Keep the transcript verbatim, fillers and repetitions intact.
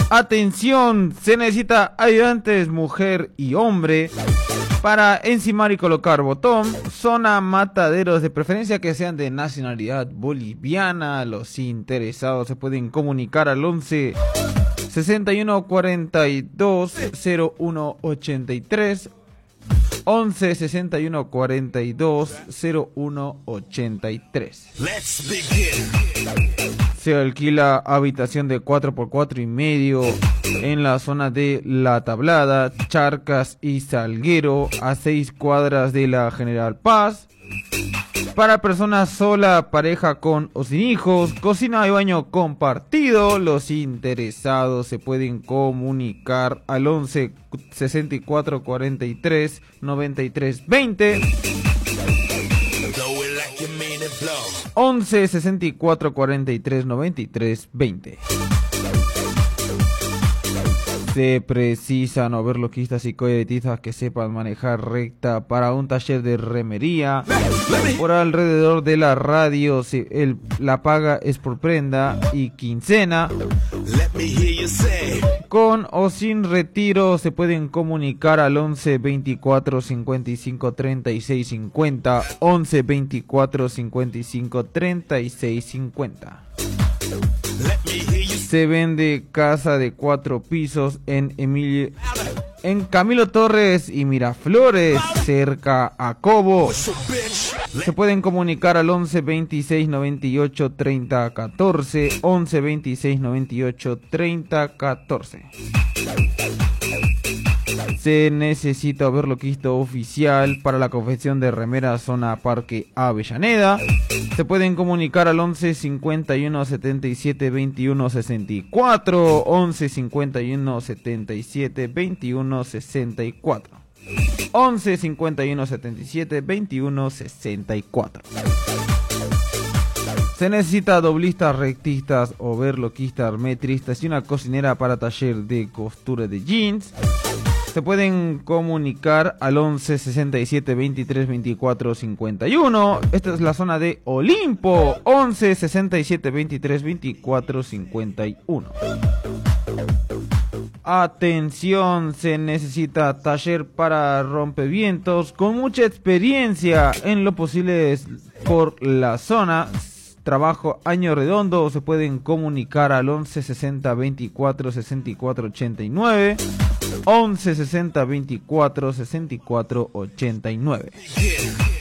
Atención, se necesita ayudantes mujer y hombre para encimar y colocar botón. Zona mataderos, de preferencia que sean de nacionalidad boliviana. Los interesados se pueden comunicar al once sesenta y uno cuarenta y dos cero uno ochenta y tres. once sesenta y uno cuarenta y dos cero uno ochenta y tres. Se alquila habitación de cuatro por cuatro y medio en la zona de La Tablada, Charcas y Salguero, a seis cuadras de la General Paz. Para personas sola, pareja con o sin hijos, cocina y baño compartido. Los interesados se pueden comunicar al once sesenta y cuatro cuarenta y tres noventa y tres veinte. once sesenta y cuatro cuarenta y tres noventa y tres veinte. Se precisan overloquistas y coyotistas que sepan manejar recta para un taller de remería. Por alrededor de la radio, si el, la paga es por prenda y quincena. Con o sin retiro se pueden comunicar al once veinticuatro cincuenta y cinco treinta y seis cincuenta. once veinticuatro cincuenta y cinco treinta y seis cincuenta. Se vende casa de cuatro pisos en Emilio, en Camilo Torres y Miraflores, cerca a Cobo. Se pueden comunicar al once veintiséis noventa y ocho treinta catorce. once veintiséis noventa y ocho treinta catorce. Se necesita overloquista oficial para la confección de remeras zona Parque Avellaneda. Se pueden comunicar al once cincuenta y uno setenta y siete veintiuno sesenta y cuatro. once cincuenta y uno setenta y siete veintiuno sesenta y cuatro. once cincuenta y uno setenta y siete veintiuno sesenta y cuatro. Se necesita doblistas, rectistas, overloquistas, metristas y una cocinera para taller de costura de jeans. Se pueden comunicar al once sesenta y siete veintitrés veinticuatro cincuenta y uno. Esta es la zona de Olimpo. once sesenta y siete veintitrés veinticuatro cincuenta y uno. Atención, se necesita taller para rompevientos con mucha experiencia en lo posible por la zona. Trabajo año redondo. Se pueden comunicar al once sesenta veinticuatro sesenta y cuatro ochenta y nueve. once sesenta veinticuatro sesenta y cuatro ochenta y nueve.